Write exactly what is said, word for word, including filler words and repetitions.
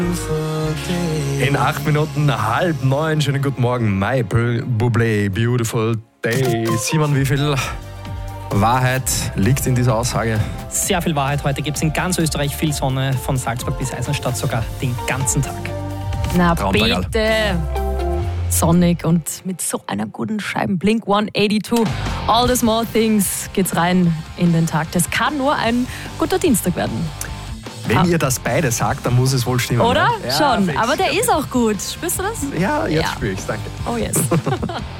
In acht Minuten halb neun. Schönen guten Morgen. Michael Bublé, beautiful day. Simon, wie viel Wahrheit liegt in dieser Aussage? Sehr viel Wahrheit. Heute gibt es in ganz Österreich viel Sonne, von Salzburg bis Eisenstadt sogar den ganzen Tag. Na Traumtag, bitte. Sonnig und mit so einer guten Scheibe. Blink hundertzweiundachtzig, All the Small Things geht's rein in den Tag. Das kann nur ein guter Dienstag werden. Wenn Ah. ihr das beide sagt, dann muss es wohl stimmen. Oder? Ja? Ja, Schon. fix. Aber der ist auch gut. Spürst du das? Ja, jetzt Ja. spüre ich es. Danke. Oh yes.